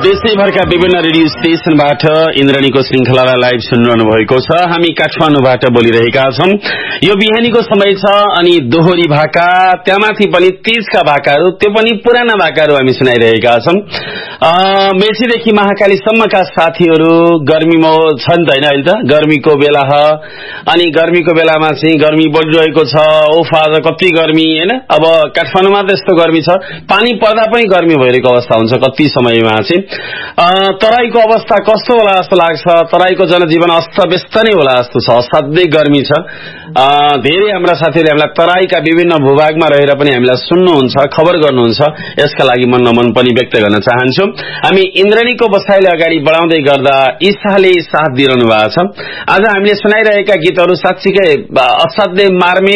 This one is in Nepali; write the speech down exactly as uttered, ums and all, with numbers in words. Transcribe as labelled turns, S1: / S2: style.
S1: देशैभरका विभिन्न रेडियो स्टेशनबाट इन्द्रणीको श्रृंखलालाई लाइभ सुनिरहनु भएको छ। हामी काठमाडौँबाट बोलिरहेका छौं। यो बिहानीको समय छ अनि दोहोरी भाका, त्यहाँमाथि पनि तीजका भाकाहरू, त्यो पनि पुराना भाकाहरू हामी सुनाइरहेका छौं। मेचीदेखि महाकालीसम्मका साथीहरू गर्मीमा छन् त हैन? अहिले त गर्मीको बेला ह अनि गर्मीको बेलामा चाहिँ गर्मी बढिरहेको छ। ओफ आज कति गर्मी हैन? अब काठमाडौँमा त यस्तो गर्मी छ, पानी पर्दा पनि गर्मी भइरहेको अवस्था हुन्छ कति समयमा चाहिँ। तराईको अवस्था कस्तो होला जस्तो लाग्छ? तराईको जनजीवन अस्तव्यस्त नै होला जस्तो छ, असाध्यै गर्मी छ। धेरै हाम्रा साथीहरूले हामीलाई तराईका विभिन्न भूभागमा रहेर पनि हामीलाई सुन्नुहुन्छ, खबर गर्नुहुन्छ, यसका लागि मन नमन पनि व्यक्त गर्न चाहन्छु। हामी इन्द्रणीको बसाइले अगाडि बढाउँदै गर्दा ईशाले साथ दिइरहनु भएको छ। आज हामीले सुनाइरहेका गीतहरू साच्चीकै असाध्यै मार्मिक